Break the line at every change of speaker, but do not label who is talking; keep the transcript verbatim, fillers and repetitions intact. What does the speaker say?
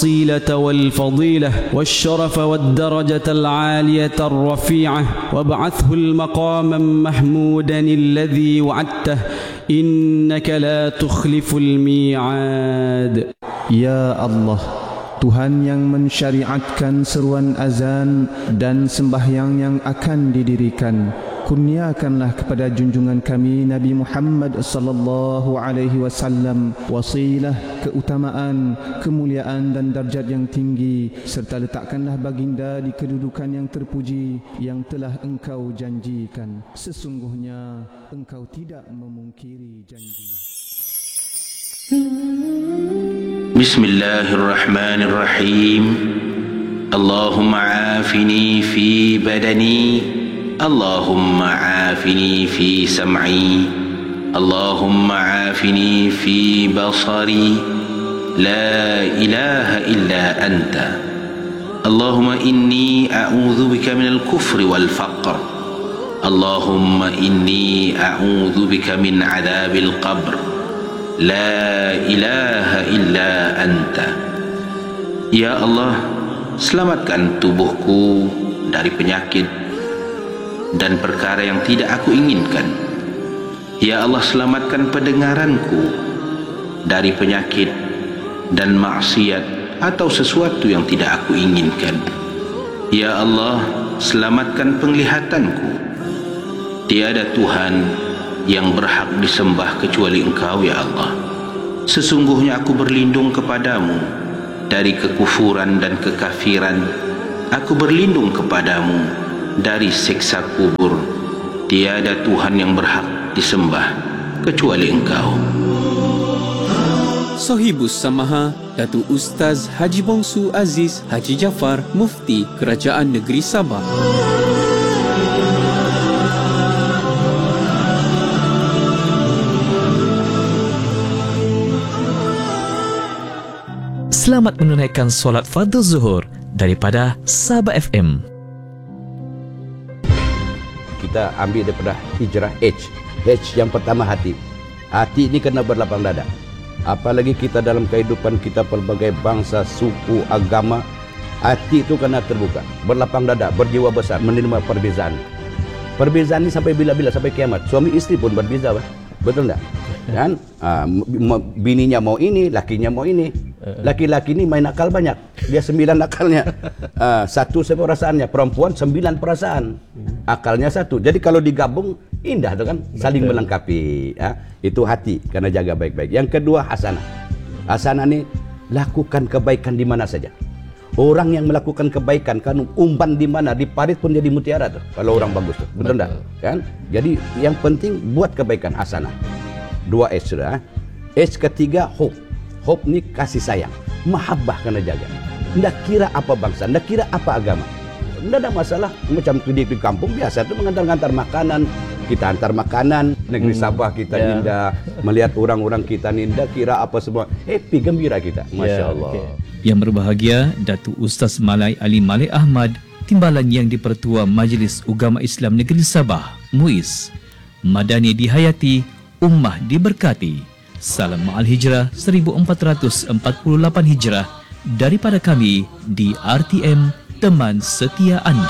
الوسيلة والفضيلة والشرف والدرجة العالية الرفيعة وابعثه المقاما محمودا الذي وعدته إنك لا تخلف الميعاد.
Ya Allah, Tuhan yang mensyariatkan seruan azan dan sembahyang yang akan didirikan, kurniakanlah kepada junjungan kami Nabi Muhammad sallallahu alaihi wasallam wasilah, keutamaan, kemuliaan dan darjat yang tinggi, serta letakkanlah baginda di kedudukan yang terpuji yang telah Engkau janjikan. Sesungguhnya Engkau tidak memungkiri janji.
Bismillahirrahmanirrahim. Allahumma afini fi badani, Allahumma afini fi sam'i, Allahumma afini fi basari, la ilaha illa anta. Allahumma inni a'udhu bika minal kufri wal faqr, Allahumma inni a'udhu bika min adhabil qabr, la ilaha illa anta. Ya Allah, selamatkan tubuhku dari penyakit dan perkara yang tidak aku inginkan. Ya Allah, selamatkan pendengaranku dari penyakit dan maksiat atau sesuatu yang tidak aku inginkan. Ya Allah, selamatkan penglihatanku. Tiada Tuhan yang berhak disembah kecuali Engkau, ya Allah. Sesungguhnya aku berlindung kepadamu dari kekufuran dan kekafiran. Aku berlindung kepadamu dari siksa kubur. Tiada Tuhan yang berhak disembah kecuali Engkau.
Sohibus Samaha Datuk Ustaz Haji Bongsu Aziz Haji Jafar, Mufti Kerajaan Negeri Sabah.
Selamat menunaikan solat Fardhu Zuhur daripada Sabah F M.
Kita ambil daripada hijrah H. H yang pertama hati. Hati ini kena berlapang dada. Apalagi kita dalam kehidupan kita pelbagai bangsa, suku, agama, hati itu kena terbuka, berlapang dada, berjiwa besar, menerima perbezaan. Perbezaan ini sampai bila-bila, sampai kiamat. Suami istri pun berbeza, bah. Betul tak? Kan? Ha, bininya mau ini, lakinya mau ini. Laki-laki ini main akal banyak. Dia sembilan akalnya. Ha, satu perasaannya. Perempuan sembilan perasaan. Akalnya satu. Jadi kalau digabung, indah tu kan? Saling melengkapi. Ha? Itu hati. Kena jaga baik-baik. Yang kedua, hasanah. Hasanah ni, lakukan kebaikan di mana saja. Orang yang melakukan kebaikan kan umpan di mana, di parit pun jadi mutiara tuh kalau orang bagus tuh. Betul tak? Kan? Jadi yang penting buat kebaikan, hasanah. Dua H sudah. H ketiga, hope. Hope ni kasih sayang, mahabbah kena jaga. Ndak kira apa bangsa, ndak kira apa agama. Ndak ada masalah. Macam di, di kampung biasa tuh mengantar-antar makanan. Kita antar makanan, negeri hmm. Sabah kita yeah. Ninda, melihat orang-orang kita ninda, kira apa semua. Happy, gembira kita. Masya yeah, Allah. Okay.
Yang berbahagia, Datuk Ustaz Malai Ali Malik Ahmad, Timbalan Yang di-Pertua Majlis Ugama Islam Negeri Sabah, M U I S. Madani dihayati, ummah diberkati. Salam Ma'al Hijrah seribu empat ratus empat puluh lapan Hijrah daripada kami di R T M, teman setia anda.